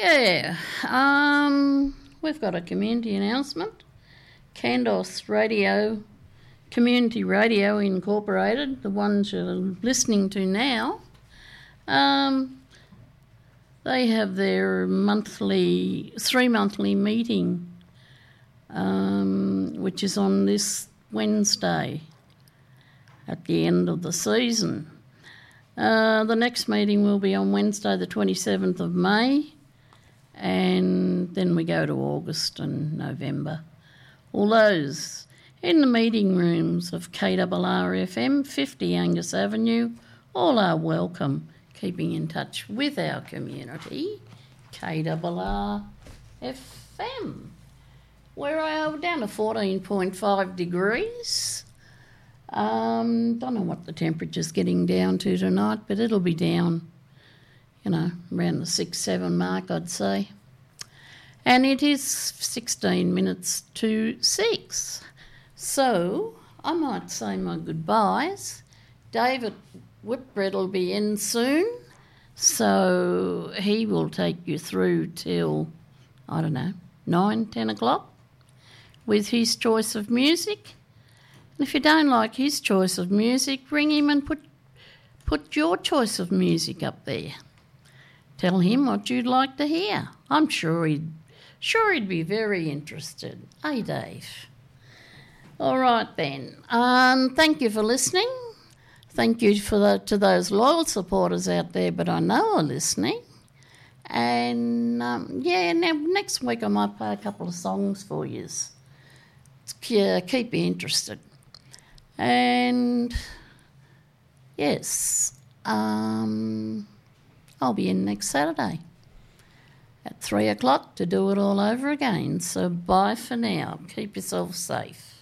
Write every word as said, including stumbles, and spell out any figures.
Yeah, um, we've got a community announcement. Candos Radio, Community Radio Incorporated, the ones you're listening to now, um, they have their monthly, three monthly meeting, um, which is on this Wednesday at the end of the season. Uh, the next meeting will be on Wednesday the twenty-seventh of May, and then we go to August and November. All those in the meeting rooms of K R R F M, fifty Angus Avenue, all are welcome, keeping in touch with our community, K R R F M. We're uh, down to fourteen point five degrees. Um, don't know what the temperature's getting down to tonight, but it'll be down, you know, around the six, seven mark, I'd say. And it is sixteen minutes to six. So I might say my goodbyes. David Whitbread will be in soon, so he will take you through till, I don't know, nine, ten o'clock with his choice of music. And if you don't like his choice of music, ring him and put put your choice of music up there. Tell him what you'd like to hear. I'm sure he'd sure he'd be very interested. Hey, Dave. All right then. Um, thank you for listening. Thank you for the, to those loyal supporters out there, but I know are listening. And um, yeah, now next week I might play a couple of songs for you. Yeah, keep you interested. And yes, um, I'll be in next Saturday at three o'clock to do it all over again. So bye for now. Keep yourself safe.